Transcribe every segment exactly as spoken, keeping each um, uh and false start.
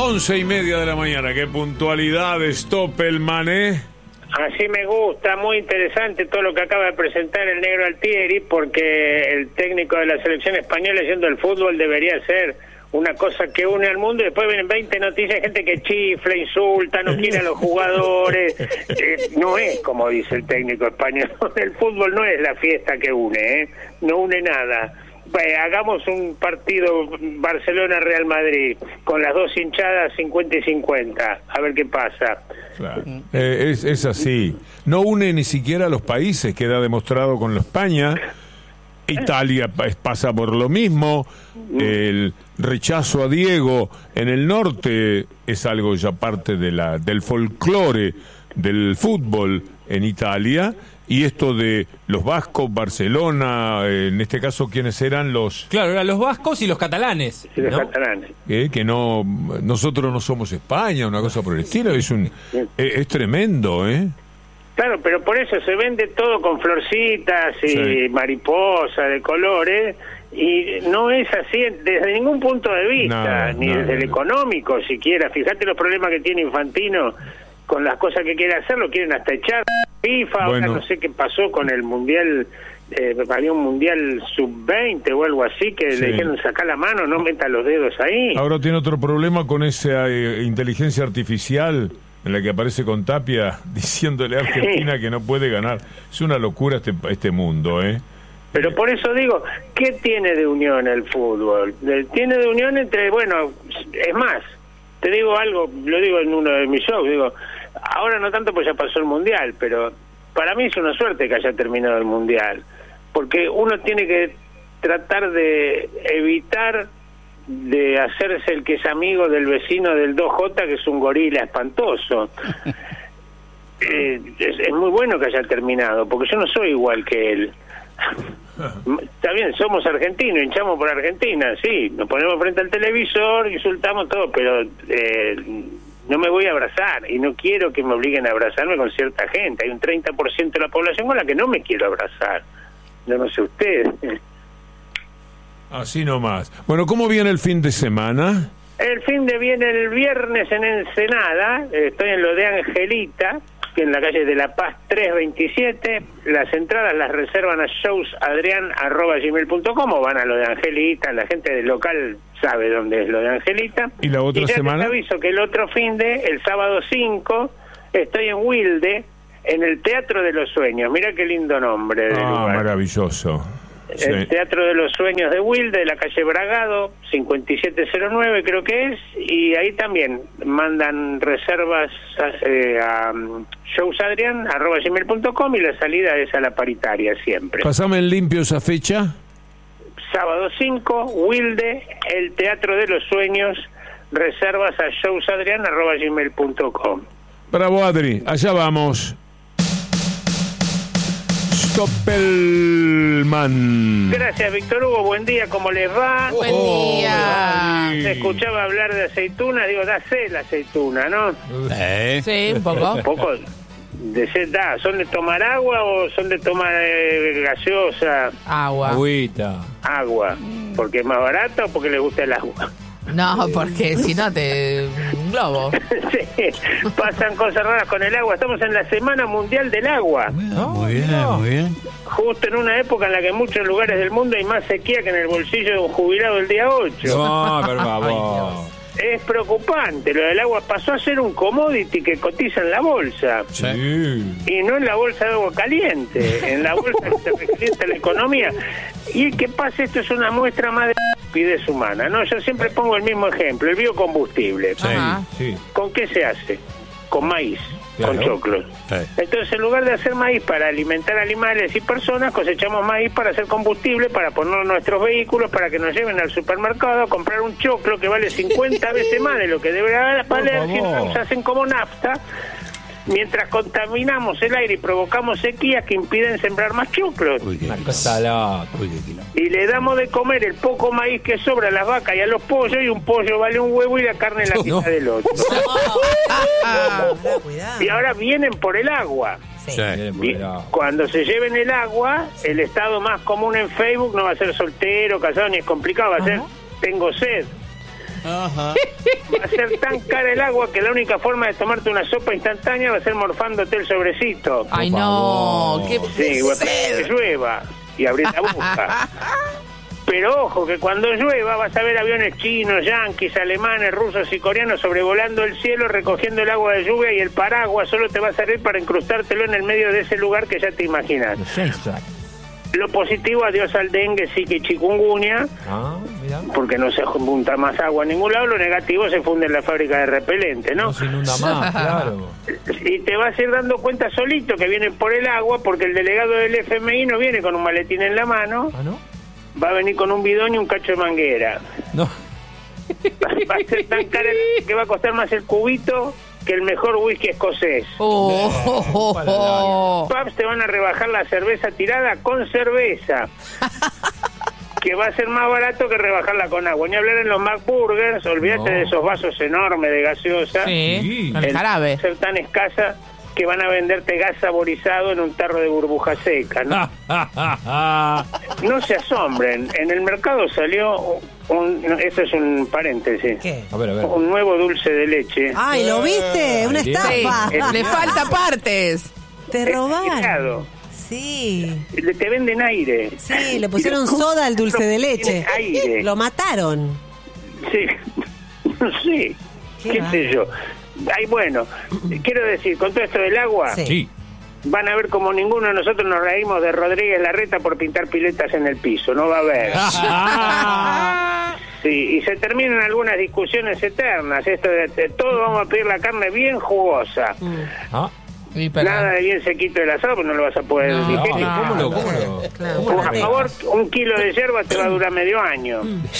Once y media de la mañana, qué puntualidad de Stoppelman, ¿eh? Así me gusta, muy interesante todo lo que acaba de presentar el negro Altieri, porque el técnico de la selección española diciendo el fútbol debería ser una cosa que une al mundo, y después vienen veinte noticias, gente que chifla, insulta, no quiere a los jugadores. Eh, no es como dice el técnico español, el fútbol no es la fiesta que une, ¿eh? No une nada. Pues hagamos un partido Barcelona-Real Madrid con las dos hinchadas cincuenta y cincuenta, a ver qué pasa. Claro. Eh, es, es así, no une ni siquiera a los países, queda demostrado con la España. Italia pasa por lo mismo. El rechazo a Diego en el norte es algo ya parte de la del folclore del fútbol en Italia. Y esto de los vascos, Barcelona, eh, en este caso, ¿quiénes eran los...? Claro, eran los vascos y los catalanes. Sí, los ¿no? catalanes. Eh, que no, nosotros no somos España, una cosa por el estilo, es un Sí. eh, es tremendo, ¿eh? Claro, pero por eso se vende todo con florcitas y Sí. mariposas de colores, y no es así desde ningún punto de vista, Nada, ni nada, desde el nada. económico siquiera. Fíjate los problemas que tiene Infantino con las cosas que quiere hacer, lo quieren hasta echar. FIFA, Bueno. ahora no sé qué pasó con el Mundial, eh, había un Mundial sub veinte o algo así, que Sí. le dijeron sacar la mano, no meta los dedos ahí. Ahora tiene otro problema con esa eh, inteligencia artificial en la que aparece con Tapia diciéndole a Argentina que no puede ganar. Es una locura este este mundo, ¿eh? Pero por eso digo, ¿qué tiene de unión el fútbol? De- Tiene de unión entre, bueno, es más, te digo algo, lo digo en uno de mis shows, digo, ahora no tanto pues ya pasó el Mundial, pero para mí es una suerte que haya terminado el Mundial, porque uno tiene que tratar de evitar de hacerse el que es amigo del vecino del dos J, que es un gorila espantoso. eh, es, es muy bueno que haya terminado, porque yo no soy igual que él. Está bien, somos argentinos, hinchamos por Argentina, sí, nos ponemos frente al televisor, insultamos todo, pero eh, no me voy a abrazar, y no quiero que me obliguen a abrazarme con cierta gente. Hay un treinta por ciento de la población con la que no me quiero abrazar. Yo no sé ustedes. Así nomás. Bueno, ¿cómo viene el fin de semana? El fin de viene el viernes en Ensenada, eh, estoy en lo de Angelita, que en la calle de La Paz trescientos veintisiete. Las entradas las reservan a showsadrian arroba gmail punto com, o van a lo de Angelita. La gente del local sabe dónde es lo de Angelita. ¿Y la otra y ya semana? te aviso que el otro fin de, el sábado cinco, estoy en Wilde, en el Teatro de los Sueños. Mira qué lindo nombre del Ah, lugar. maravilloso. Sí. El Teatro de los Sueños de Wilde, de la calle Bragado, cincuenta y siete cero nueve creo que es, y ahí también mandan reservas eh, a um, showsadrian arroba gmail punto com, y la salida es a la paritaria siempre. Pasame en limpio esa fecha. Sábado cinco, Wilde, el Teatro de los Sueños, reservas a showsadrian arroba gmail punto com. Bravo, Adri, allá vamos. Stoppelman. Gracias, Víctor Hugo, buen día, ¿cómo les va? Buen día. Se escuchaba hablar de aceituna, digo, da sed la aceituna, ¿no? Eh. Sí, un poco. Un poco de sed da. ¿Son de tomar agua o son de tomar eh, gaseosa? Agua. Agüita. Agua. ¿Porque es más barata o porque le gusta el agua? No, porque si no te... un globo. Sí, pasan cosas raras con el agua. Estamos en la Semana Mundial del Agua. Muy bien, muy bien. Justo en una época en la que en muchos lugares del mundo hay más sequía que en el bolsillo de un jubilado el día ocho. No, por favor. Es preocupante. Lo del agua pasó a ser un commodity que cotiza en la bolsa. Sí. Y no en la bolsa de agua caliente, en la bolsa que se registra la economía. Y ¿qué pasa? Esto es una muestra más de estupidez humana, ¿no? Yo siempre pongo el mismo ejemplo, el biocombustible. Sí, Ajá. sí. ¿Con qué se hace? Con maíz, Claro. con choclo. Sí. Entonces, en lugar de hacer maíz para alimentar animales y personas, cosechamos maíz para hacer combustible, para poner en nuestros vehículos, para que nos lleven al supermercado a comprar un choclo que vale cincuenta veces más de lo que debería valer, si no nos hacen como nafta, mientras contaminamos el aire y provocamos sequías que impiden sembrar más choclos. Uy, qué cosa loca. Uy, qué quilombo. Y le damos de comer el poco maíz que sobra a las vacas y a los pollos, y un pollo vale un huevo y la carne la No. mitad del otro. Y ahora vienen por el agua. Sí, Y cuando se lleven el agua, el estado más común en Facebook no va a ser soltero, casado, ni es complicado, va a ser tengo sed. Va a ser tan cara el agua que la única forma de tomarte una sopa instantánea va a ser morfándote el sobrecito. Ay, no, qué Sí, va a sed. esperar que llueva y abrir la boca. Pero ojo, que cuando llueva vas a ver aviones chinos, yanquis, alemanes, rusos y coreanos sobrevolando el cielo, recogiendo el agua de lluvia, y el paraguas solo te va a servir para incrustártelo en el medio de ese lugar que ya te imaginas. Lo positivo, adiós al dengue, zika y chikungunya, Ah, mira. porque no se junta más agua en ningún lado. Lo negativo, se funde en la fábrica de repelente, ¿no? No se inunda más, claro. Y te vas a ir dando cuenta solito que viene por el agua, porque el delegado del F M I no viene con un maletín en la mano, ¿Ah, no? va a venir con un bidón y un cacho de manguera. No. Va a ser tan cara que va a costar más el cubito que el mejor whisky escocés. Oh, oh, oh, oh. Pubs te van a rebajar la cerveza tirada con cerveza, que va a ser más barato que rebajarla con agua. Ni hablar en los McBurgers, olvídate No. de esos vasos enormes de gaseosa. Sí, Sí. con el jarabe. Ser tan escasa que van a venderte gas saborizado en un tarro de burbuja seca, ¿no? No se asombren, en el mercado salió un, no, eso es un paréntesis, ¿Qué? A ver, a ver. un nuevo dulce de leche. Ay, ¿lo viste? Una Sí, estafa. el- Le falta partes. Te robaron. Helado. Sí, Le- Te venden aire. sí, le pusieron soda al dulce de leche. Tiene aire. Lo mataron. Sí, no sé, Qué qué raro. sé yo. Ay, bueno, quiero decir, con todo esto del agua, Sí. Sí. van a ver como ninguno de nosotros nos reímos de Rodríguez Larreta por pintar piletas en el piso, no va a haber. Sí, y se terminan algunas discusiones eternas, esto de, de todos vamos a pedir la carne bien jugosa. Ah, Y pero- Nada de bien sequito del asado, pues no lo vas a poder No, digerir. no, ¿cómo lo, cómo lo? Claro. ¿Cómo A lo- favor, un kilo de yerba te va a durar medio año.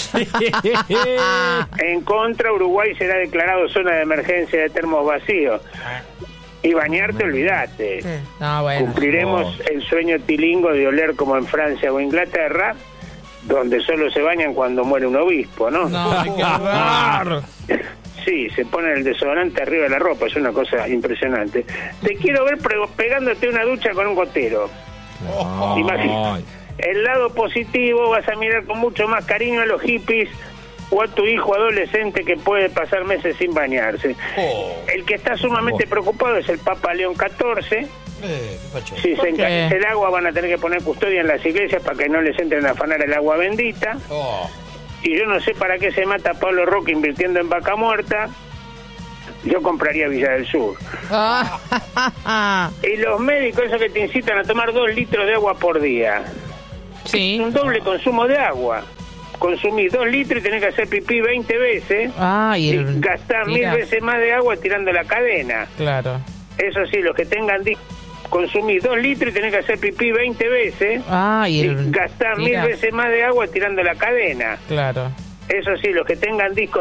En contra, Uruguay será declarado zona de emergencia de termos vacíos. Y bañarte, olvídate. Sí. No, bueno. Cumpliremos el sueño tilingo de oler como en Francia o Inglaterra, donde solo se bañan cuando muere un obispo, ¿no? No, qué horror. Sí, se pone el desodorante arriba de la ropa, es una cosa impresionante. Te quiero ver pre- pegándote una ducha con un gotero. Ay. Imagínate. El lado positivo, vas a mirar con mucho más cariño a los hippies o a tu hijo adolescente que puede pasar meses sin bañarse. El que está sumamente preocupado es el Papa León catorce. Si se ¿Por qué? encarece el agua, van a tener que poner custodia en las iglesias para que no les entren a afanar el agua bendita. Y yo no sé para qué se mata Pablo Roque invirtiendo en vaca muerta. Yo compraría Villa del Sur. Ah, Y los médicos, esos que te incitan a tomar dos litros de agua por día. sí. Un doble consumo de agua. Consumís dos litros y tenés que hacer pipí veinte veces. Ah, y Y el... gastás mil Tira. veces más de agua tirando la cadena. Claro. Eso sí, los que tengan disco, consumís dos litros y tenés que hacer pipí veinte veces. Ah, y Y el... gastás mil Tira. veces más de agua tirando la cadena. Claro. Eso sí, los que tengan disco